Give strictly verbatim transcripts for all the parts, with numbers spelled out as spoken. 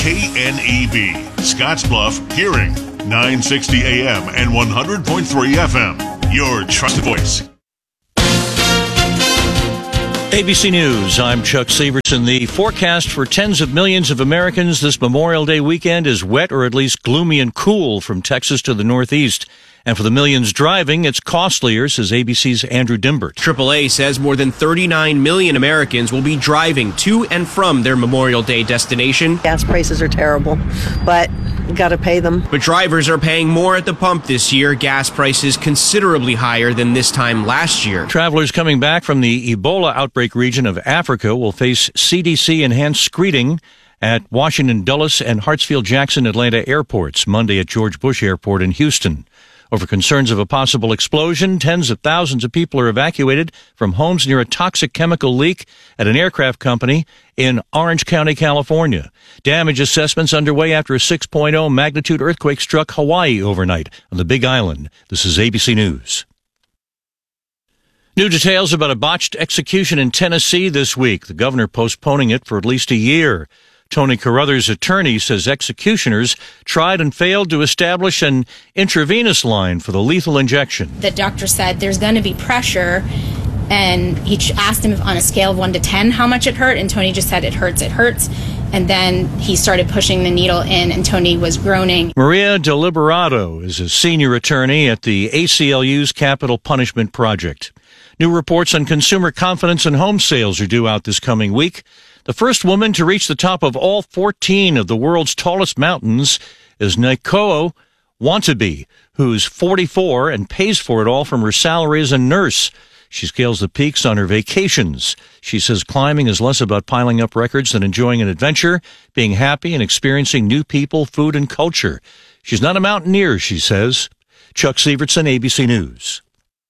K N E B, Scottsbluff, Hearing, nine sixty A M and one hundred point three F M. Your trusted voice. A B C News, I'm Chuck Severson. The forecast for tens of millions of Americans this Memorial Day weekend is wet or at least gloomy and cool from Texas to the Northeast. And for the millions driving, it's costlier, says A B C's Andrew Dimbert. triple A says more than thirty-nine million Americans will be driving to and from their Memorial Day destination. Gas prices are terrible, but got to pay them. But drivers are paying more at the pump this year. Gas prices considerably higher than this time last year. Travelers coming back from the Ebola outbreak region of Africa will face C D C-enhanced screening at Washington Dulles and Hartsfield-Jackson Atlanta airports Monday at George Bush Airport in Houston. Over concerns of a possible explosion, tens of thousands of people are evacuated from homes near a toxic chemical leak at an aircraft company in Orange County, California. Damage assessments underway after a six point oh magnitude earthquake struck Hawaii overnight on the Big Island. This is A B C News. New details about a botched execution in Tennessee this week. The governor postponing it for at least a year. Tony Carruthers' attorney says executioners tried and failed to establish an intravenous line for the lethal injection. The doctor said there's going to be pressure, and he asked him if on a scale of one to ten how much it hurt, and Tony just said it hurts, it hurts. And then he started pushing the needle in, and Tony was groaning. Maria Deliberato is a senior attorney at the A C L U's Capital Punishment Project. New reports on consumer confidence and home sales are due out this coming week. The first woman to reach the top of all fourteen of the world's tallest mountains is Naikoa Wantabe, who's forty-four and pays for it all from her salary as a nurse. She scales the peaks on her vacations. She says climbing is less about piling up records than enjoying an adventure, being happy, and experiencing new people, food, and culture. She's not a mountaineer, she says. Chuck Severson, A B C News.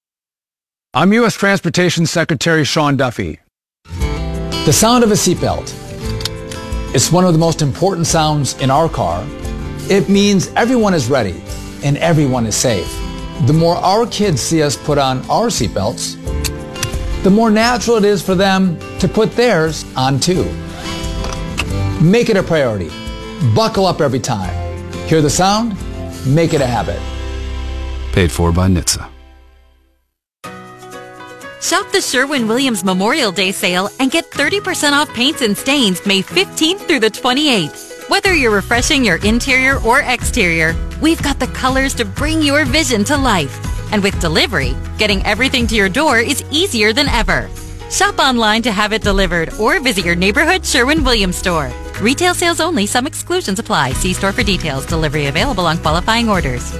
I'm U S Transportation Secretary Sean Duffy. The sound of a seatbelt. It's one of the most important sounds in our car. It means everyone is ready and everyone is safe. The more our kids see us put on our seatbelts, the more natural it is for them to put theirs on too. Make it a priority. Buckle up every time. Hear the sound? Make it a habit. Paid for by N H T S A. Shop the Sherwin-Williams Memorial Day sale and get thirty percent off paints and stains May fifteenth through the twenty-eighth. Whether you're refreshing your interior or exterior, we've got the colors to bring your vision to life. And with delivery, getting everything to your door is easier than ever. Shop online to have it delivered or visit your neighborhood Sherwin-Williams store. Retail sales only. Some exclusions apply. See store for details. Delivery available on qualifying orders.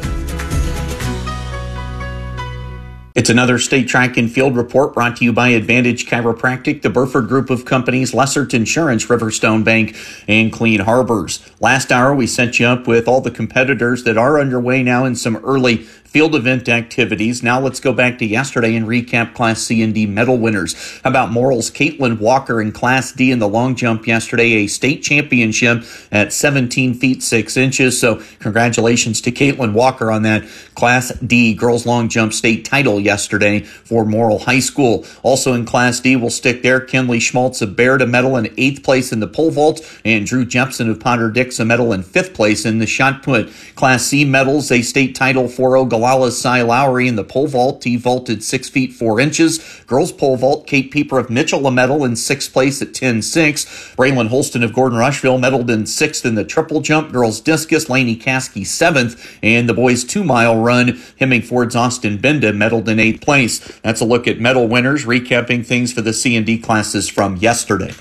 It's another State Track and Field report brought to you by Advantage Chiropractic, the Burford Group of Companies, Lessert Insurance, Riverstone Bank, and Clean Harbors. Last hour, we set you up with all the competitors that are underway now in some early field event activities. Now let's go back to yesterday and recap Class C and D medal winners. How about Morrill's Caitlin Walker in Class D in the long jump yesterday, a state championship at seventeen feet six inches. So congratulations to Caitlin Walker on that Class D girls long jump state title yesterday for Morrill High School. Also in Class D, we'll stick there. Kinley Schmaltz of Baird, a medal in eighth place in the pole vault, and Drew Jepson of Potter-Dix, a medal in fifth place in the shot put. Class C medals, a state title for Ogallala. Cy Lowry in the pole vault. He vaulted six feet four inches. Girls pole vault, Kate Pieper of Mitchell, a medal in sixth place at ten six. Braylon Holston of Gordon Rushville medaled in sixth in the triple jump. Girls discus, Lainey Caskey seventh. And the boys two mile run, Hemmingford's Austin Benda medaled in eighth place. That's a look at medal winners, recapping things for the C and D classes from yesterday.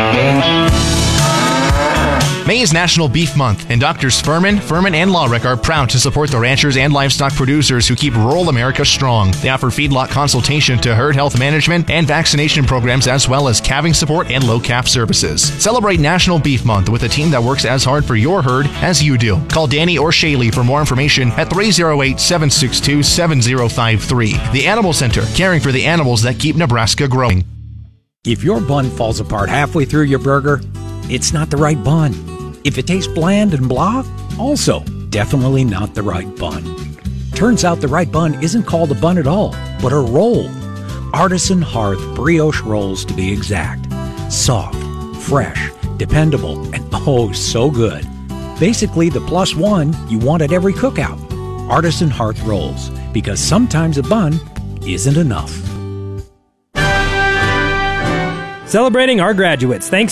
May is National Beef Month, and Doctors Furman, Furman, and Lawrick are proud to support the ranchers and livestock producers who keep rural America strong. They offer feedlot consultation to herd health management and vaccination programs, as well as calving support and low-calf services. Celebrate National Beef Month with a team that works as hard for your herd as you do. Call Danny or Shaylee for more information at three oh eight, seven six two, seven oh five three. The Animal Center, caring for the animals that keep Nebraska growing. If your bun falls apart halfway through your burger, it's not the right bun. If it tastes bland and blah, also definitely not the right bun. Turns out the right bun isn't called a bun at all, but a roll. Artisan Hearth brioche rolls, to be exact. Soft, fresh, dependable, and Oh, so good. Basically the plus one you want at every cookout. Artisan Hearth Rolls, because sometimes a bun isn't enough. Celebrating our graduates. Thanks